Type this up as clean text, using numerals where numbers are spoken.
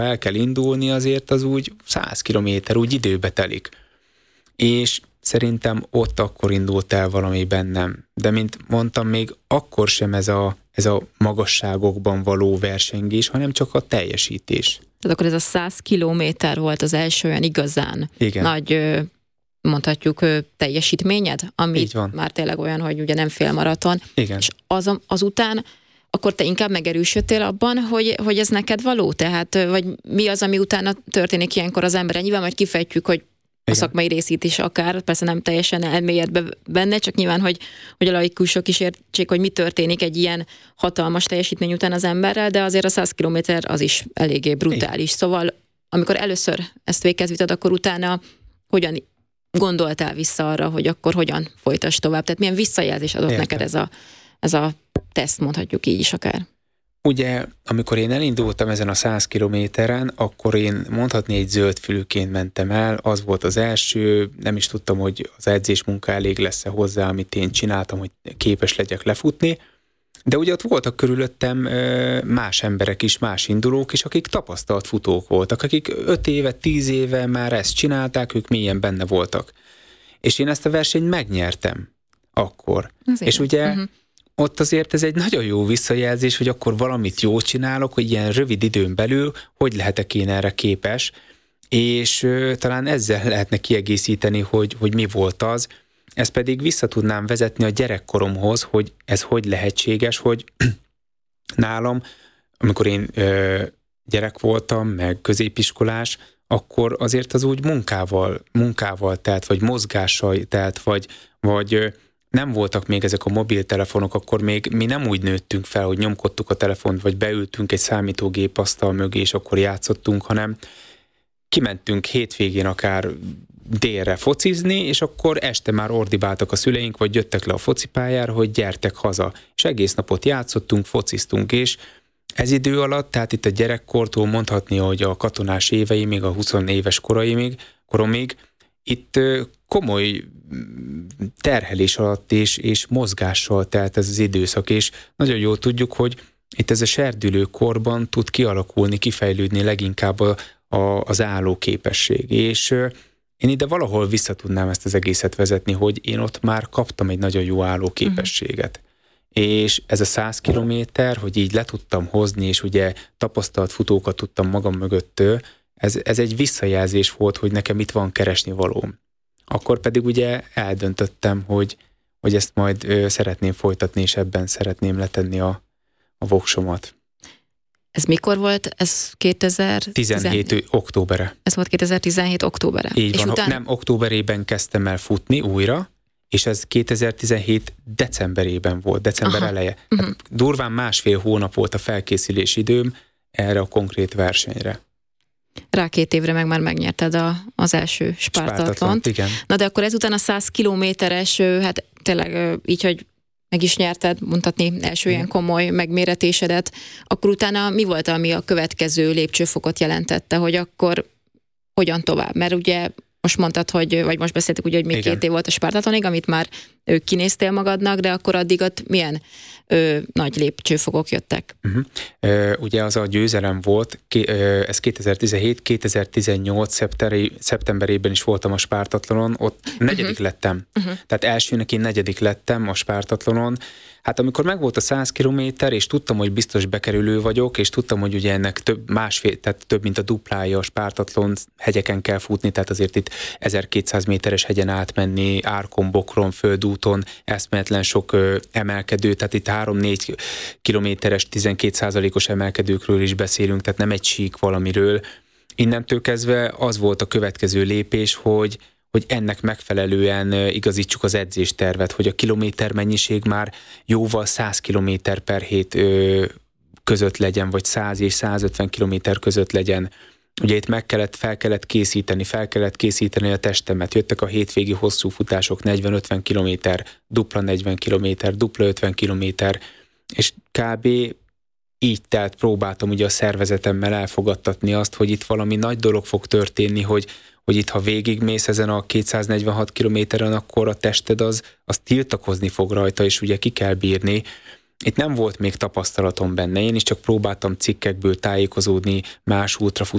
el kell indulni, azért az úgy 100 kilométer, úgy időbe telik. És szerintem ott akkor indult el valami bennem. De mint mondtam, még akkor sem ez a magasságokban való versengés, hanem csak a teljesítés. Tehát akkor ez a 100 kilométer volt az első olyan igazán nagy, mondhatjuk, teljesítményed, ami már tényleg olyan, hogy ugye nem félmaraton. Igen. És azután akkor te inkább megerősödtél abban, hogy ez neked való? Tehát, vagy mi az, ami utána történik ilyenkor az emberre? Nyilván majd kifejtjük, hogy a szakmai részét is akár, persze nem teljesen elmélyedve benne, csak nyilván, hogy a laikusok is értsék, hogy mi történik egy ilyen hatalmas teljesítmény után az emberrel, de azért a 100 kilométer az is eléggé brutális. Szóval, amikor először ezt végezvited, akkor utána hogyan gondoltál vissza arra, hogy akkor hogyan folytass tovább? Tehát milyen visszajelzés adott neked ez a teszt, mondhatjuk így is akár? Ugye, amikor én elindultam ezen a 100 kilométeren, akkor én mondhatni egy zöldfülűként mentem el, az volt az első, nem is tudtam, hogy az edzésmunka elég lesz-e hozzá, amit én csináltam, hogy képes legyek lefutni, de ugye ott voltak körülöttem más emberek is, más indulók is, akik tapasztalt futók voltak, akik 5 éve, 10 éve már ezt csinálták, ők mélyen benne voltak. És én ezt a versenyt megnyertem akkor. És ugye ott azért ez egy nagyon jó visszajelzés, hogy akkor valamit jól csinálok, hogy ilyen rövid időn belül, hogy lehetek én erre képes, és talán ezzel lehetne kiegészíteni, hogy mi volt az. Ezt pedig vissza tudnám vezetni a gyerekkoromhoz, hogy ez hogy lehetséges, hogy nálam, amikor én gyerek voltam, meg középiskolás, akkor azért az úgy munkával telt, vagy mozgással telt, vagy nem voltak még ezek a mobiltelefonok, akkor még mi nem úgy nőttünk fel, hogy nyomkodtuk a telefont, vagy beültünk egy számítógép asztal mögé, és akkor játszottunk, hanem kimentünk hétvégén akár délre focizni, és akkor este már ordibáltak a szüleink, vagy jöttek le a focipályára, hogy gyertek haza. És egész napot játszottunk, fociztunk, és ez idő alatt, tehát itt a gyerekkortól mondhatni, hogy a katonás évei, még a 20 éves koromig, itt komoly terhelés alatt és mozgással telt ez az időszak, és nagyon jól tudjuk, hogy itt ez a serdülő korban tud kialakulni, kifejlődni leginkább az állóképesség. És én ide valahol vissza tudnám ezt az egészet vezetni, hogy én ott már kaptam egy nagyon jó állóképességet. És ez a 100 kilométer, hogy így le tudtam hozni, és ugye tapasztalt futókat tudtam magam mögött, ez egy visszajelzés volt, hogy nekem itt van keresni valóm. Akkor pedig ugye eldöntöttem, hogy ezt majd szeretném folytatni, és ebben szeretném letenni a voksomat. Ez mikor volt? Ez 2017 októbere. Ez volt 2017 októbere. Így van, nem októberében kezdtem el futni újra, és ez 2017 decemberében volt, december eleje. Hát durván 1,5 hónap volt a felkészülés időm erre a konkrét versenyre. Rá 2 évre meg már megnyerted az első Spártatlont. Igen. Na de akkor ezután a 100 kilométeres, hát tényleg így, hogy meg is nyerted, mondhatni első ilyen komoly megméretésedet, akkor utána mi volt, ami a következő lépcsőfokot jelentette, hogy akkor hogyan tovább? Mert ugye most mondtad, vagy most beszéltük ugye, hogy még 2 év volt a Spártatlonig, amit már kinéztél magadnak, de akkor addig ott milyen nagy lépcsőfokok jöttek? Ugye az a győzelem volt, ez 2017-2018 szeptemberében is voltam a Spártatlonon, ott 4. lettem. Tehát elsőnek én 4. lettem a Spártatlonon. Hát amikor megvolt a 100 kilométer, és tudtam, hogy biztos bekerülő vagyok, és tudtam, hogy ugye ennek tehát több mint a duplája a Spártatlon, hegyeken kell futni, tehát azért itt 1200 méteres hegyen átmenni, árkon, bokron, földúton, eszméletlen sok emelkedő, tehát itt 3-4 kilométeres 12%-os emelkedőkről is beszélünk, tehát nem egy sík valamiről. Innentől kezdve az volt a következő lépés, hogy ennek megfelelően igazítsuk az edzéstervet, hogy a kilométer mennyiség már jóval 100 kilométer per hét között legyen, vagy 100 és 150 kilométer között legyen. Ugye itt fel kellett készíteni a testemet. Jöttek a hétvégi hosszú futások, 40-50 kilométer, dupla 40 kilométer, dupla 50 kilométer, és kb. Így tehát próbáltam ugye a szervezetemmel elfogadtatni azt, hogy itt valami nagy dolog fog történni, hogy itt ha végigmész ezen a 246 kilométeren, akkor a tested az tiltakozni fog rajta, és ugye ki kell bírni. Itt nem volt még tapasztalatom benne, én is csak próbáltam cikkekből tájékozódni, más ultrafut